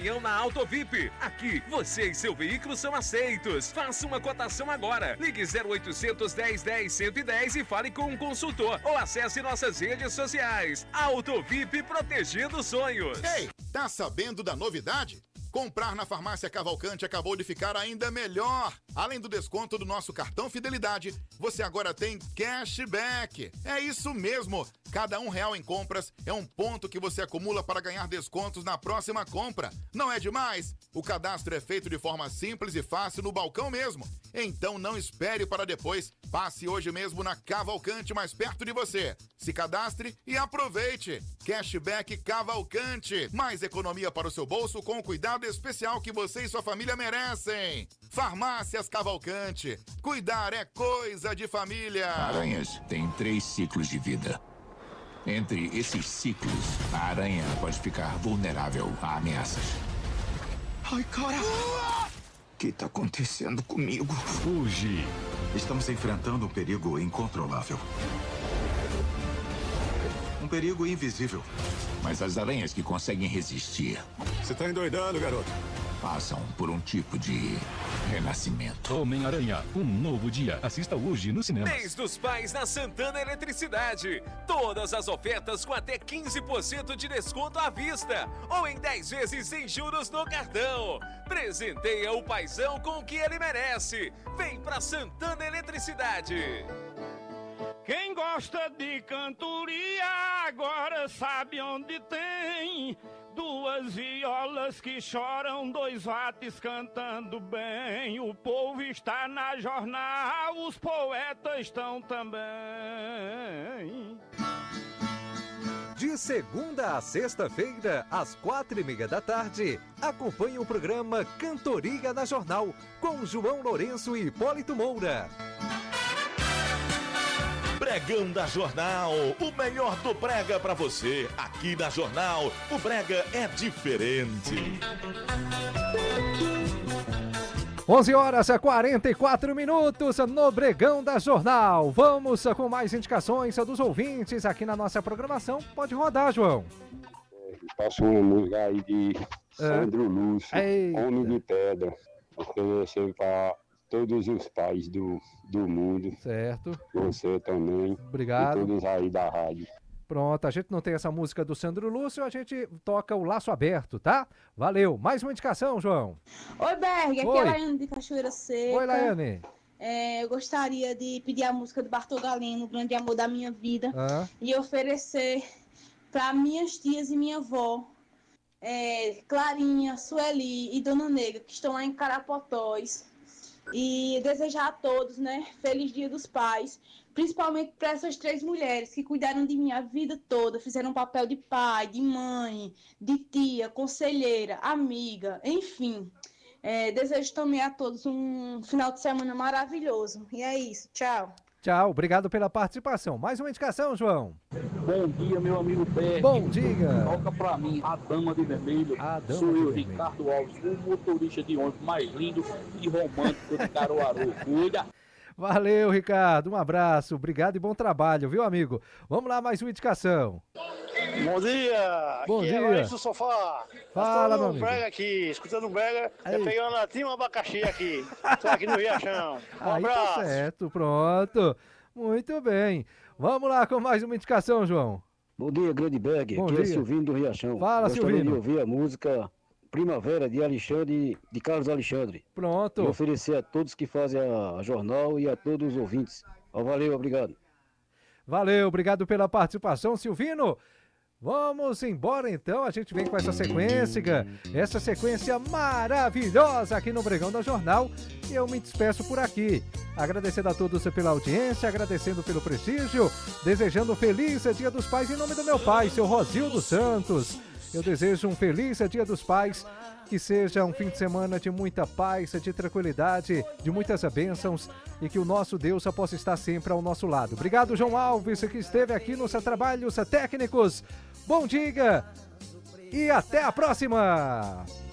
caminhão na Auto VIP. Aqui, você e seu veículo são aceitos. Faça uma cotação agora. Ligue 0800 1010 110 e fale com um consultor. Ou acesse nossas redes sociais. Auto VIP, protegendo sonhos. Ei, tá sabendo da novidade? Comprar na Farmácia Cavalcante acabou de ficar ainda melhor. Além do desconto do nosso cartão Fidelidade, você agora tem cashback. É isso mesmo. Cada R$1 em compras é um ponto que você acumula para ganhar descontos na próxima compra. Não é demais? O cadastro é feito de forma simples e fácil no balcão mesmo. Então não espere para depois. Passe hoje mesmo na Cavalcante mais perto de você. Se cadastre e aproveite. Cashback Cavalcante. Mais economia para o seu bolso com o cuidado especial que você e sua família merecem. Farmácias Cavalcante. Cuidar é coisa de família. Aranhas têm 3 ciclos de vida. Entre esses ciclos, a aranha pode ficar vulnerável a ameaças. Ai, cara! O que está acontecendo comigo? Fuge! Estamos enfrentando um perigo incontrolável. Um perigo invisível. Mas as aranhas que conseguem resistir... Você está endoidando, garoto? Passam por um tipo de renascimento. Homem-Aranha, um novo dia. Assista hoje no cinema. Mês dos Pais na Santana Eletricidade. Todas as ofertas com até 15% de desconto à vista. Ou em 10 vezes sem juros no cartão. Presenteia o paizão com o que ele merece. Vem pra Santana Eletricidade. Quem gosta de cantoria agora sabe onde tem 2 violas que choram, 2 vates cantando bem. O povo está na jornal, os poetas estão também. De segunda a sexta-feira, às 4:30 da tarde, acompanhe o programa Cantoria na Jornal, com João Lourenço e Hipólito Moura. Pregão da Jornal, o melhor do brega pra você. Aqui na Jornal, o brega é diferente. 11h44 no Pregão da Jornal. Vamos com mais indicações dos ouvintes aqui na nossa programação. Pode rodar, João. Passou uma música aí de Sandro Lúcio, Homem de Pedra. Oferecendo para todos os pais do mundo. Certo. Você também. Obrigado. E todos aí da rádio. Pronto, a gente não tem essa música do Sandro Lúcio, a gente toca o Laço Aberto, tá? Valeu. Mais uma indicação, João. Oi, Berg. Aqui é a Laiane de Cachoeira Seca. Oi, Laiane. Eu gostaria de pedir a música do Bartol Galeno, O Grande Amor da Minha Vida, e oferecer para minhas tias e minha avó, Clarinha, Sueli e Dona Negra, que estão lá em Carapotóis. E desejar a todos, né, Feliz Dia dos Pais, principalmente para essas 3 mulheres que cuidaram de mim a vida toda, fizeram um papel de pai, de mãe, de tia, conselheira, amiga, enfim. Desejo também a todos um final de semana maravilhoso. E é isso, tchau. Tchau, obrigado pela participação. Mais uma indicação, João. Bom dia, meu amigo Pé. Bom dia. Toca pra mim, a Dama de Vermelho. Sou eu, Ricardo Alves, o motorista de ônibus mais lindo e romântico de Caruaru. Cuida. Valeu, Ricardo. Um abraço, obrigado e bom trabalho, viu, amigo? Vamos lá, mais uma indicação. Bom dia! Bom aqui dia. É Laís do Sofá. Fala, meu amigo. Brega aqui, escutando o Brega, pegando uma latinha e um abacaxi aqui. Tô aqui no Riachão. Um Aí abraço. tá certo, pronto. Muito bem. Vamos lá com mais uma indicação, João. Bom dia, Grande Berg. Bom Aqui dia. é Silvino do Riachão. Fala, Gostaria Silvino. de ouvir a música Primavera de Alexandre, de Carlos Alexandre. Pronto. E oferecer a todos que fazem a jornal e a todos os ouvintes. Valeu, obrigado. Valeu, obrigado pela participação, Silvino. Vamos embora então, a gente vem com essa sequência maravilhosa aqui no Pregão da Jornal e eu me despeço por aqui, agradecendo a todos pela audiência, agradecendo pelo prestígio, desejando um feliz Dia dos Pais em nome do meu pai, seu Rosildo Santos. Eu desejo um feliz Dia dos Pais, que seja um fim de semana de muita paz, de tranquilidade, de muitas bênçãos e que o nosso Deus possa estar sempre ao nosso lado. Obrigado, João Alves, que esteve aqui nos trabalhos técnicos. Bom dia e até a próxima!